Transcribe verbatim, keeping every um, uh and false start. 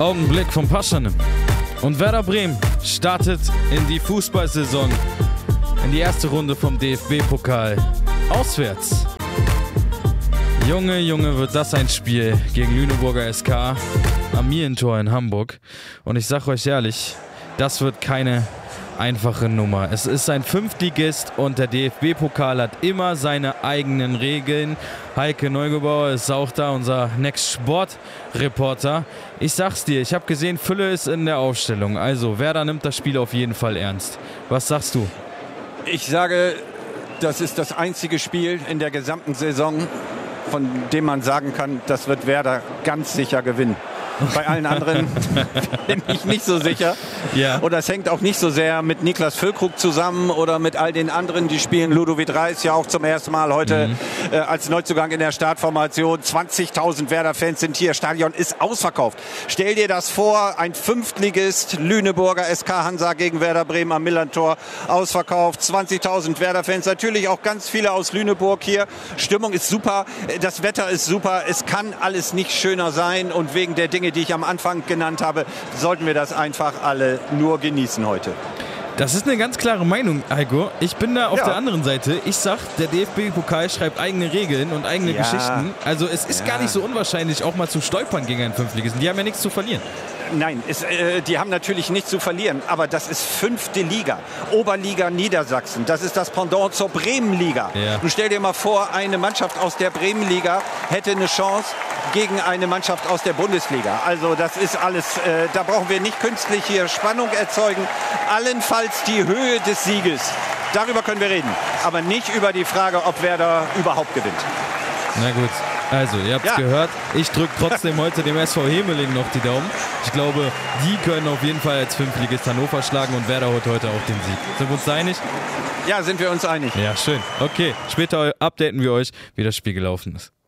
Augenblick vom Paschanim. Und Werder Bremen startet in die Fußballsaison, in die erste Runde vom D F B-Pokal. Auswärts. Junge, Junge, wird das ein Spiel gegen Lüneburger S K am Mielentor in Hamburg. Und ich sag euch ehrlich, das wird keine einfache Nummer. Es ist ein Fünftligist und der D F B-Pokal hat immer seine eigenen Regeln. Heike Neugebauer ist auch da, unser Next Sport-Reporter. Ich sag's dir, ich habe gesehen, Fülle ist in der Aufstellung. Also Werder nimmt das Spiel auf jeden Fall ernst. Was sagst du? Ich sage, das ist das einzige Spiel in der gesamten Saison, von dem man sagen kann, das wird Werder ganz sicher gewinnen. Bei allen anderen bin ich nicht so sicher. Ja. Und das hängt auch nicht so sehr mit Niklas Füllkrug zusammen oder mit all den anderen, die spielen. Ludovic Reis ja auch zum ersten Mal heute mhm. äh, als Neuzugang in der Startformation. zwanzigtausend Werder-Fans sind hier. Stadion ist ausverkauft. Stell dir das vor, ein Fünftligist, Lüneburger S K Hansa gegen Werder Bremen am Millantor, ausverkauft. zwanzigtausend Werder-Fans, natürlich auch ganz viele aus Lüneburg hier. Stimmung ist super, das Wetter ist super. Es kann alles nicht schöner sein und wegen der Dinge, die ich am Anfang genannt habe, sollten wir das einfach alle nur genießen heute. Das ist eine ganz klare Meinung, Heiko. Ich bin da auf ja. der anderen Seite. Ich sag, der D F B-Pokal schreibt eigene Regeln und eigene ja. Geschichten. Also es ist ja. gar nicht so unwahrscheinlich, auch mal zu stolpern gegen einen Fünftligisten. Die haben ja nichts zu verlieren. Nein, es, äh, die haben natürlich nichts zu verlieren, aber das ist fünfte Liga, Oberliga Niedersachsen. Das ist das Pendant zur Bremenliga. Ja. Und stell dir mal vor, eine Mannschaft aus der Bremenliga hätte eine Chance gegen eine Mannschaft aus der Bundesliga. Also das ist alles, äh, da brauchen wir nicht künstlich hier Spannung erzeugen. Allenfalls die Höhe des Sieges, darüber können wir reden, aber nicht über die Frage, ob Werder überhaupt gewinnt. Na gut. Also, ihr habt es ja. gehört, ich drücke trotzdem heute dem S V Hemeling noch die Daumen. Ich glaube, die können auf jeden Fall als Fünftligist Hannover schlagen und Werder holt heute auch den Sieg. Sind wir uns einig? Ja, sind wir uns einig. Ja, schön. Okay, später updaten wir euch, wie das Spiel gelaufen ist.